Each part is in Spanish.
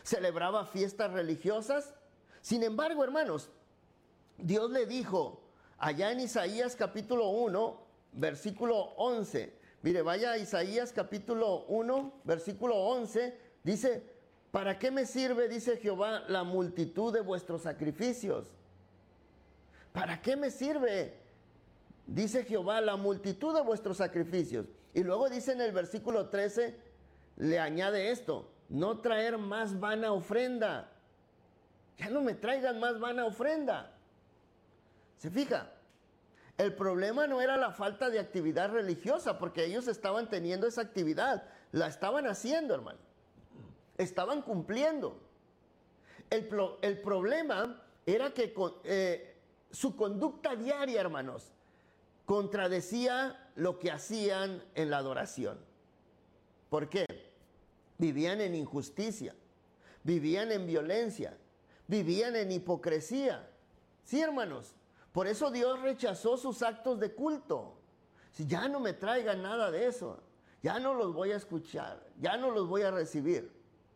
celebraba fiestas religiosas. Sin embargo, hermanos, Dios le dijo allá en Isaías capítulo 1, versículo 11. Mire, vaya a Isaías capítulo 1, versículo 11. Dice: ¿para qué me sirve, dice Jehová, la multitud de vuestros sacrificios? ¿Para qué me sirve, dice Jehová, la multitud de vuestros sacrificios? Y luego dice en el versículo 13, le añade esto: no traer más vana ofrenda. Ya no me traigan más vana ofrenda. ¿Se fija? El problema no era la falta de actividad religiosa, porque ellos estaban teniendo esa actividad. La estaban haciendo, hermano. Estaban cumpliendo. El problema era que su conducta diaria, hermanos, contradecía lo que hacían en la adoración. ¿Por qué? Vivían en injusticia, vivían en violencia, vivían en hipocresía. Sí, hermanos, por eso Dios rechazó sus actos de culto. Si ya no me traigan nada de eso, ya no los voy a escuchar, ya no los voy a recibir.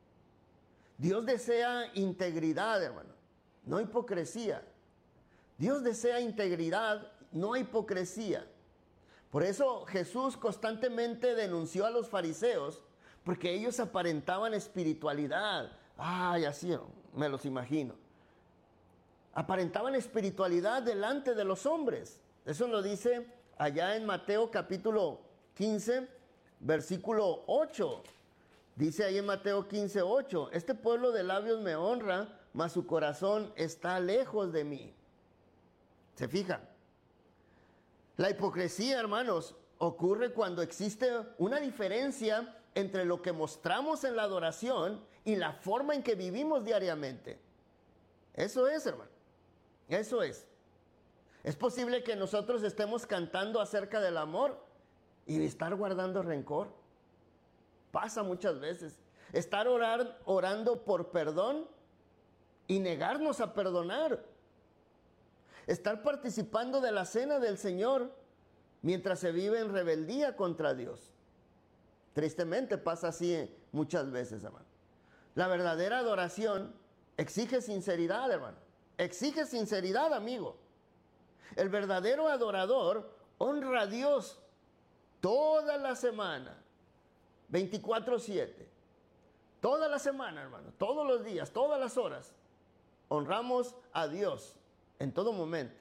Dios desea integridad, hermano, no hipocresía. Dios desea integridad, no hipocresía. Por eso Jesús constantemente denunció a los fariseos, porque ellos aparentaban espiritualidad. Ay, así me los imagino. Aparentaban espiritualidad delante de los hombres. Eso lo dice allá en Mateo capítulo 15, versículo 8. Dice ahí en Mateo 15, 8: este pueblo de labios me honra, mas su corazón está lejos de mí. ¿Se fijan? La hipocresía, hermanos, ocurre cuando existe una diferencia entre lo que mostramos en la adoración y la forma en que vivimos diariamente. Eso es, hermano. Eso es. Es posible que nosotros estemos cantando acerca del amor y estar guardando rencor. Pasa muchas veces. Estar orando por perdón y negarnos a perdonar. Estar participando de la cena del Señor mientras se vive en rebeldía contra Dios. Tristemente pasa así muchas veces, hermano. La verdadera adoración exige sinceridad, hermano. Exige sinceridad, amigo. El verdadero adorador honra a Dios toda la semana, 24/7. Toda la semana, hermano, todos los días, todas las horas. Honramos a Dios en todo momento.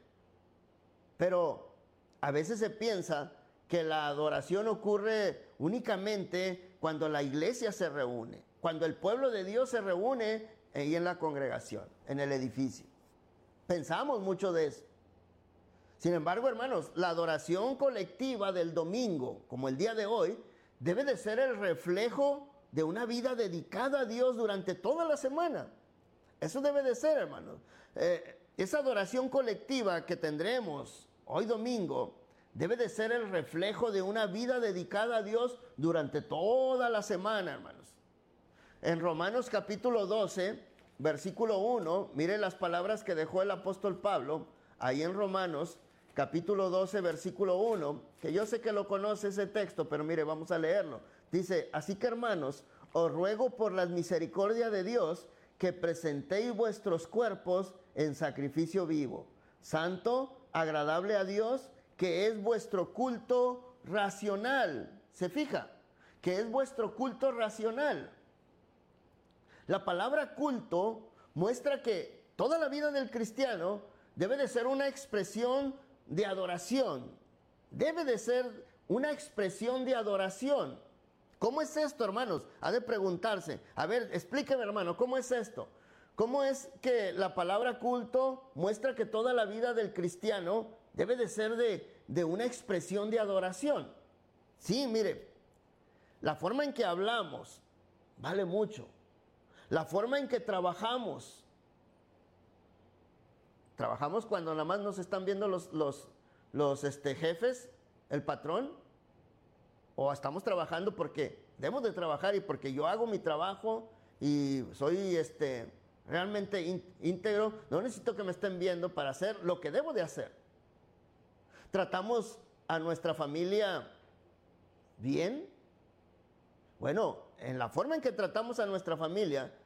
Pero a veces se piensa que la adoración ocurre únicamente cuando la iglesia se reúne, cuando el pueblo de Dios se reúne ahí en la congregación, en el edificio. Pensamos mucho de eso. Sin embargo, hermanos, la adoración colectiva del domingo, como el día de hoy, debe de ser el reflejo de una vida dedicada a Dios durante toda la semana. Eso debe de ser, hermanos. Esa adoración colectiva que tendremos hoy domingo debe de ser el reflejo de una vida dedicada a Dios durante toda la semana, hermanos. En Romanos capítulo 12, versículo 1, mire las palabras que dejó el apóstol Pablo, ahí en Romanos capítulo 12, versículo 1, que yo sé que lo conoce ese texto, pero mire, vamos a leerlo. Dice: así que, hermanos, os ruego por la misericordia de Dios que presentéis vuestros cuerpos en sacrificio vivo, santo, agradable a Dios, que es vuestro culto racional. ¿Se fija? Que es vuestro culto racional. La palabra culto muestra que toda la vida del cristiano debe de ser una expresión de adoración. Debe de ser una expresión de adoración. ¿Cómo es esto, hermanos? Ha de preguntarse. A ver, explíqueme, hermano, ¿cómo es esto? ¿Cómo es que la palabra culto muestra que toda la vida del cristiano debe de ser de una expresión de adoración? Sí, mire, la forma en que hablamos vale mucho. La forma en que trabajamos cuando nada más nos están viendo los jefes, el patrón, o estamos trabajando porque debemos de trabajar y porque yo hago mi trabajo y soy realmente íntegro, no necesito que me estén viendo para hacer lo que debo de hacer. ¿Tratamos a nuestra familia bien? Bueno, en la forma en que tratamos a nuestra familia